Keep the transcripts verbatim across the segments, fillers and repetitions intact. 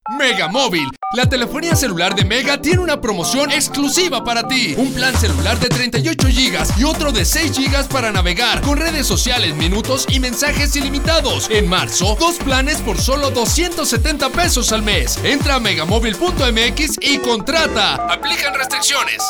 Mega Móvil, la telefonía celular de Mega tiene una promoción exclusiva para ti. Un plan celular de treinta y ocho gigas y otro de seis gigas para navegar con redes sociales, minutos y mensajes ilimitados. En marzo, dos planes por solo doscientos setenta pesos al mes. Entra a megamóvil punto m x y contrata. Aplican restricciones.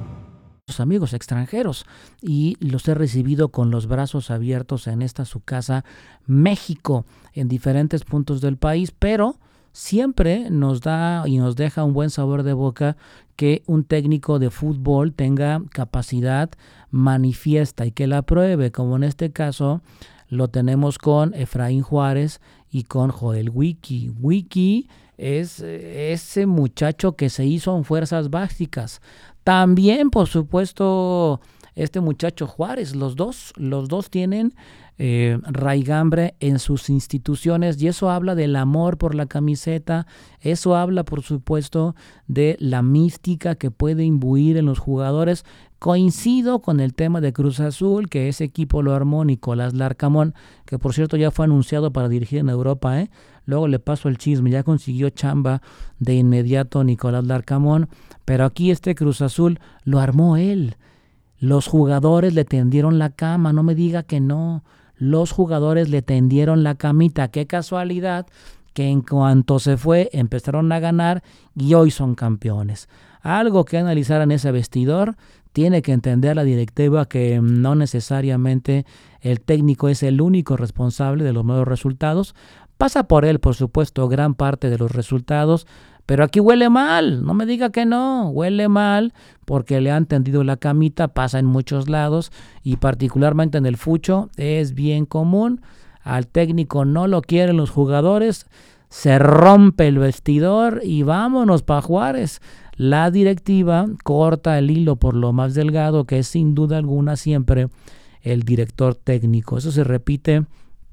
Amigos extranjeros, y los he recibido con los brazos abiertos en esta su casa México, en diferentes puntos del país, pero siempre nos da y nos deja un buen sabor de boca que un técnico de fútbol tenga capacidad manifiesta y que la pruebe, como en este caso lo tenemos con Efraín Juárez y con Joel Wiki. Wiki es ese muchacho que se hizo en fuerzas básicas. También, por supuesto, este muchacho Juárez, los dos, los dos tienen eh, raigambre en sus instituciones, y eso habla del amor por la camiseta, eso habla, por supuesto, de la mística que puede imbuir en los jugadores. Coincido con el tema de Cruz Azul, que ese equipo lo armó Nicolás Larcamón, que por cierto ya fue anunciado para dirigir en Europa, ¿eh? Luego le paso el chisme, ya consiguió chamba de inmediato Nicolás Larcamón, pero aquí este Cruz Azul lo armó él. Los jugadores le tendieron la cama, no me diga que no. Los jugadores le tendieron la camita. Qué casualidad que en cuanto se fue empezaron a ganar y hoy son campeones. Algo que analizar en ese vestidor. Tiene que entender la directiva que no necesariamente el técnico es el único responsable de los nuevos resultados. Pasa por él, por supuesto, gran parte de los resultados, pero aquí huele mal, no me diga que no, huele mal porque le han tendido la camita, pasa en muchos lados y particularmente en el fucho es bien común. Al técnico no lo quieren los jugadores, se rompe el vestidor y vámonos pa' Juárez. La directiva corta el hilo por lo más delgado, que es sin duda alguna siempre el director técnico. Eso se repite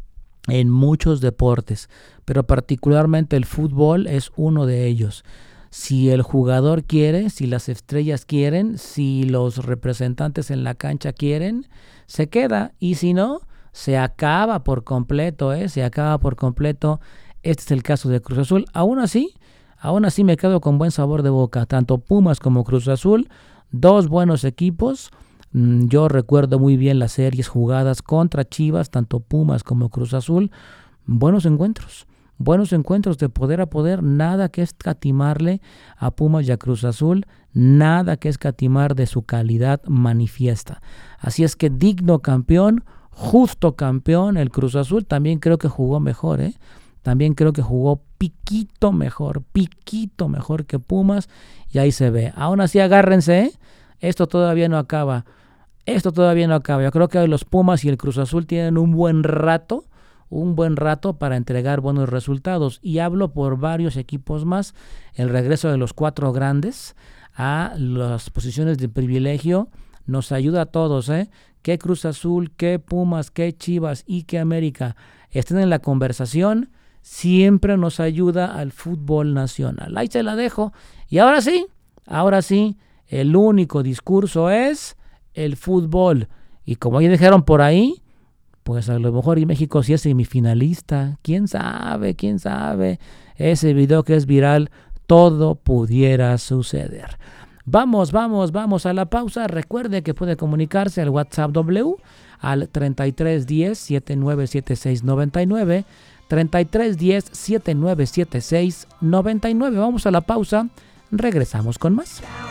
en muchos deportes, pero particularmente el fútbol es uno de ellos. Si el jugador quiere, si las estrellas quieren, si los representantes en la cancha quieren, se queda, y si no, se acaba por completo, ¿eh? Se acaba por completo. Este es el caso de Cruz Azul. Aún así, aún así me quedo con buen sabor de boca. Tanto Pumas como Cruz Azul, dos buenos equipos. Yo recuerdo muy bien las series jugadas contra Chivas, tanto Pumas como Cruz Azul. Buenos encuentros, buenos encuentros de poder a poder. Nada que escatimarle a Pumas y a Cruz Azul, nada que escatimar de su calidad manifiesta. Así es que digno campeón, justo campeón el Cruz Azul. También creo que jugó mejor, ¿eh? También creo que jugó piquito mejor, piquito mejor que Pumas, y ahí se ve. Aún así, agárrense, ¿eh? Esto todavía no acaba. Esto todavía no acaba. Yo creo que los Pumas y el Cruz Azul tienen un buen rato, un buen rato para entregar buenos resultados. Y hablo por varios equipos más. El regreso de los cuatro grandes a las posiciones de privilegio nos ayuda a todos, ¿eh? Que Cruz Azul, que Pumas, que Chivas y que América estén en la conversación, siempre nos ayuda al fútbol nacional. Ahí se la dejo. Y ahora sí, ahora sí, el único discurso es el fútbol. Y como ya dijeron por ahí, pues a lo mejor y México sí es semifinalista. ¿Quién sabe? ¿Quién sabe? Ese video que es viral, todo pudiera suceder. Vamos, vamos, vamos a la pausa. Recuerde que puede comunicarse al WhatsApp W al treinta y tres diez setenta y nueve setenta y seis noventa y nueve. treinta y tres diez setenta y nueve setenta y seis noventa y nueve. Vamos a la pausa. Regresamos con más.